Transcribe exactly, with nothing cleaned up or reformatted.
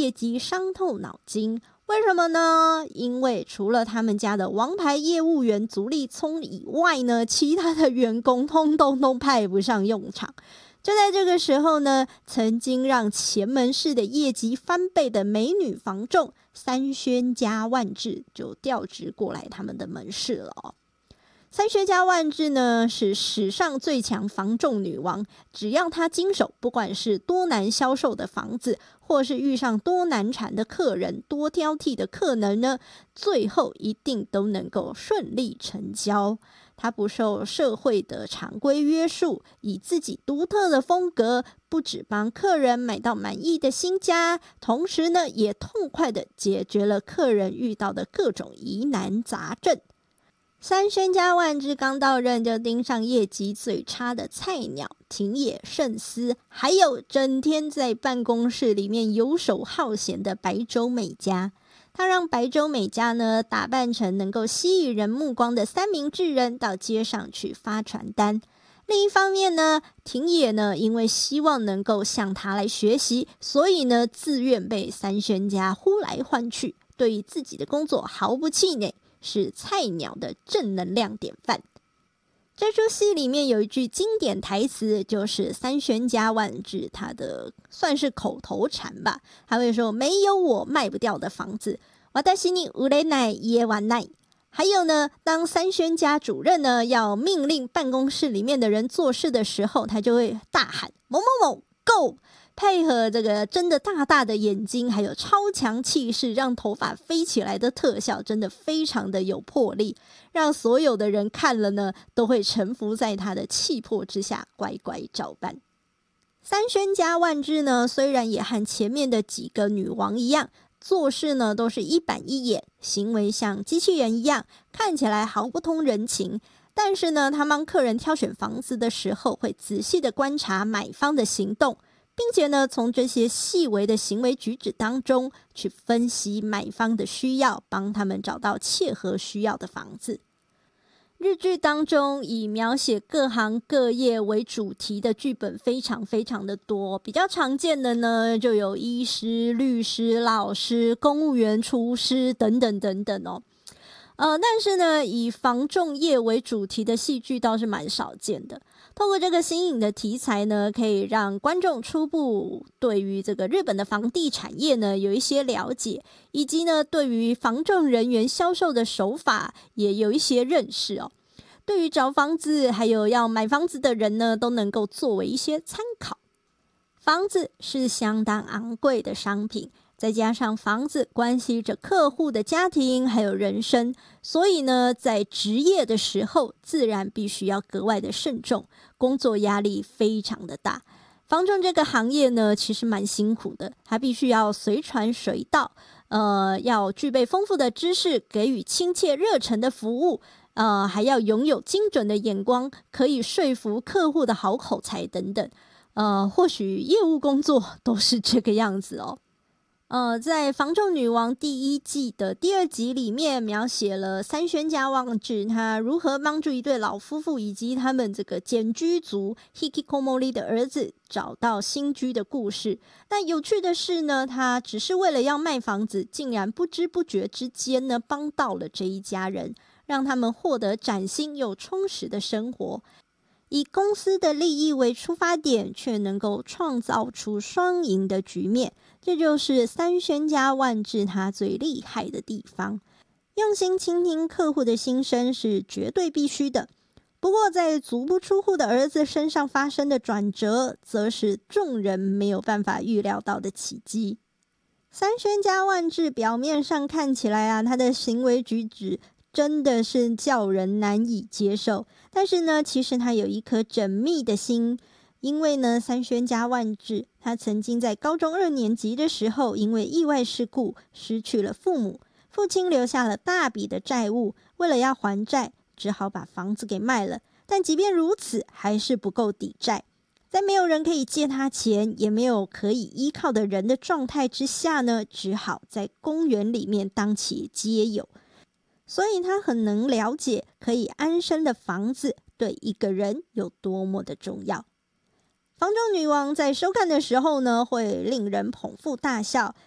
业绩伤透脑筋。为什么呢？因为除了他们家的王牌业务员足利聪以外呢，其他的员工通通都派不上用场。就在这个时候呢，曾经让前门市的业绩翻倍的美女房仲三轩家万智就调职过来他们的门市了哦。三轩家万智呢是史上最强房仲女王，只要她经手，不管是多难销售的房子，或是遇上多难缠的客人，多挑剔的客人呢，最后一定都能够顺利成交。她不受社会的常规约束，以自己独特的风格，不只帮客人买到满意的新家，同时呢，也痛快地解决了客人遇到的各种疑难杂症。三轩家万智刚到任就盯上业绩最差的菜鸟庭野圣司，还有整天在办公室里面游手好闲的白洲美嘉。他让白洲美嘉呢打扮成能够吸引人目光的三明治人到街上去发传单。另一方面呢，庭野呢因为希望能够向他来学习，所以呢自愿被三轩家呼来唤去，对于自己的工作毫不气馁，是菜鸟的正能量典范。这出戏里面有一句经典台词，就是三轩家万智他的算是口头禅吧，他会说没有我卖不掉的房子，私に売れない家はない。还有呢，当三轩家主任呢要命令办公室里面的人做事的时候，他就会大喊某某某 Go， 配合这个睁得大大的眼睛，还有超强气势，让头发飞起来的特效，真的非常的有魄力，让所有的人看了呢都会臣服在他的气魄之下，乖乖照办。三轩家万智呢，虽然也和前面的几个女王一样，做事呢都是一板一眼，行为像机器人一样，看起来毫不通人情，但是呢，他帮客人挑选房子的时候，会仔细的观察买方的行动，并且呢，从这些细微的行为举止当中去分析买方的需要，帮他们找到切合需要的房子。日剧当中以描写各行各业为主题的剧本非常非常的多，比较常见的呢就有医师、律师、老师、公务员、厨师等等等等哦。呃，但是呢，以房仲业为主题的戏剧倒是蛮少见的。透过这个新颖的题材呢，可以让观众初步对于这个日本的房地产业呢有一些了解，以及呢对于房仲人员销售的手法也有一些认识哦。对于找房子还有要买房子的人呢，都能够作为一些参考。房子是相当昂贵的商品，再加上房子关系着客户的家庭还有人生，所以呢，在职业的时候自然必须要格外的慎重，工作压力非常的大。房仲这个行业呢，其实蛮辛苦的，它必须要随传随到，呃，要具备丰富的知识，给予亲切热忱的服务，呃，还要拥有精准的眼光，可以说服客户的好口才等等。呃，或许业务工作都是这个样子哦。呃，在《房仲女王》第一季的第二集里面，描写了三轩家万智他如何帮助一对老夫妇以及他们这个简居族 Hikikomori 的儿子找到新居的故事。但有趣的是呢，他只是为了要卖房子，竟然不知不觉之间呢，帮到了这一家人，让他们获得崭新又充实的生活。以公司的利益为出发点，却能够创造出双赢的局面，这就是三轩家万智他最厉害的地方。用心倾听客户的心声是绝对必须的，不过在足不出户的儿子身上发生的转折，则是众人没有办法预料到的奇迹。三轩家万智表面上看起来啊，他的行为举止真的是叫人难以接受，但是呢，其实他有一颗缜密的心。因为呢，三轩家万智他曾经在高中二年级的时候，因为意外事故失去了父母，父亲留下了大笔的债务，为了要还债，只好把房子给卖了。但即便如此，还是不够抵债。在没有人可以借他钱，也没有可以依靠的人的状态之下呢，只好在公园里面当起街友。所以他很能了解可以安身的房子对一个人有多么的重要。房仲女王在收看的时候呢，会令人捧腹大笑，